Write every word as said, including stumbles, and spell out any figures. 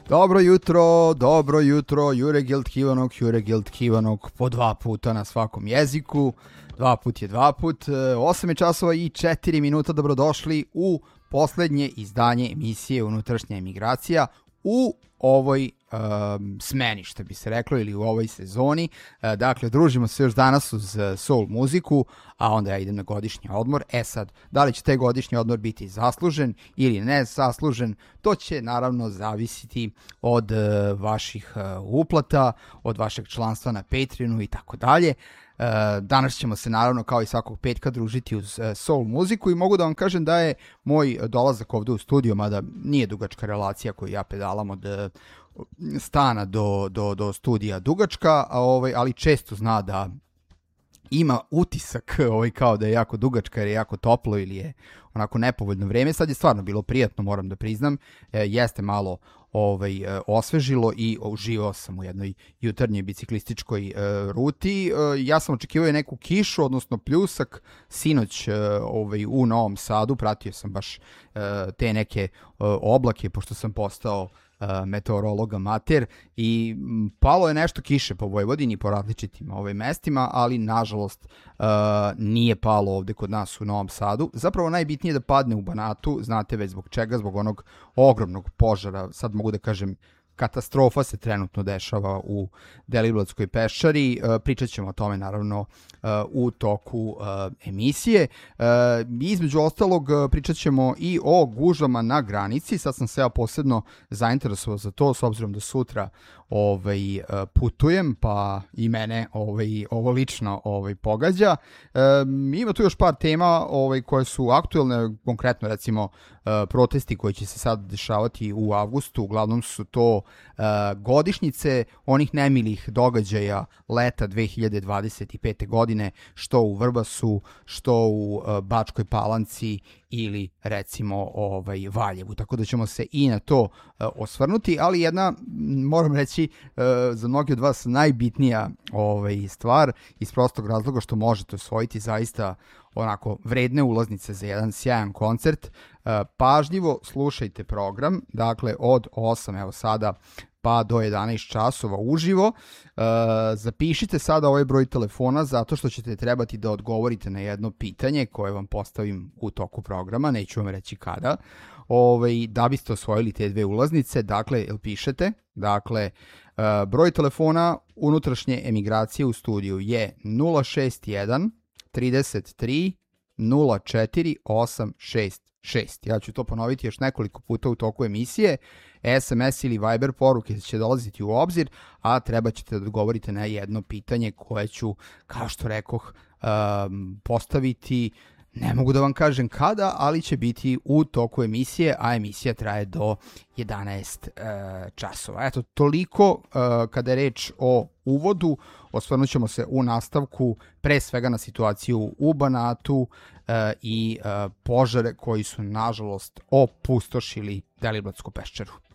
Dobro jutro, dobro jutro, Jure Geldkivanog, Jure Geldkivanog po dva puta na svakom jeziku, dva put je dva put, osam je časova i četiri minuta, dobrodošli u poslednje izdanje emisije Unutrašnja emigracija u ovoj um, smeni, što bi se reklo, ili u ovoj sezoni. Uh, dakle, družimo se još danas uz uh, soul muziku, a onda ja idem na godišnji odmor. E sad, da li će taj godišnji odmor biti zaslužen ili ne zaslužen, to će naravno zavisiti od uh, vaših uh, uplata, od vašeg članstva na Patreonu i tako dalje. Uh, danas ćemo se naravno kao i svakog petka družiti uz uh, soul muziku i mogu da vam kažem da je moj dolazak ovde u studio, mada nije dugačka relacija koju ja pedalam od uh, stana do, do, do studija dugačka, a, ovaj, ali često zna da ima utisak ovaj, kao da je jako dugačka jer je jako toplo ili je onako nepovoljno vreme. Sad je stvarno bilo prijatno, moram da priznam, e, jeste malo ovaj, osvežilo i uživao sam u jednoj jutarnjoj biciklističkoj e, ruti. E, ja sam očekivao neku kišu, odnosno pljusak, sinoć e, ovaj, u Novom Sadu, pratio sam baš e, te neke e, oblake, pošto sam postao meteorolog amater i palo je nešto kiše po Vojvodini, po različitim ovaj, mestima, ali nažalost uh, nije palo ovde kod nas u Novom Sadu. Zapravo najbitnije je da padne u Banatu, znate već zbog čega, zbog onog ogromnog požara, sad mogu da kažem katastrofa se trenutno dešava u Deliblatskoj peščari. Pričat ćemo o tome naravno u toku emisije. Između ostalog pričat ćemo i o gužvama na granici. Sad sam se ja posebno zainteresovao za to s obzirom da sutra ovaj, putujem, pa i mene ovaj, ovo lično ovaj, pogađa. Ima tu još par tema ovaj, koje su aktuelne, konkretno recimo protesti koji će se sad dešavati u avgustu. Uglavnom su to uh, godišnjice onih nemilih događaja leta dve hiljade dvadeset pete godine, što u Vrbasu, što u uh, Bačkoj Palanci ili recimo ovaj, Valjevu. Tako da ćemo se i na to uh, osvrnuti, ali jedna, moram reći, uh, za mnogi od vas najbitnija ovaj, stvar iz prostog razloga što možete osvojiti zaista onako vredne ulaznice za jedan sjajan koncert. Pažljivo slušajte program, dakle od osam, evo sada, pa do jedanaest časova uživo. Zapišite sada ovaj broj telefona zato što ćete trebati da odgovorite na jedno pitanje koje vam postavim u toku programa, neću vam reći kada, ovaj, da biste osvojili te dve ulaznice. Dakle, jel pišete? Dakle, broj telefona Unutrašnje emigracije u studiju je nula šest jedan trideset tri nula četiri osam šest šest. Ja ću to ponoviti još nekoliko puta u toku emisije. es em es ili Viber poruke će dolaziti u obzir, a treba ćete da odgovorite na jedno pitanje koje ću, kao što rekoh, um, postaviti. Ne mogu da vam kažem kada, ali će biti u toku emisije, a emisija traje do jedanaest uh, časova. Eto, toliko uh, kada je reč o uvodu. Osvrnut ćemo se u nastavku pre svega na situaciju u Banatu uh, i uh, požare koji su nažalost opustošili Deliblatsku peščaru.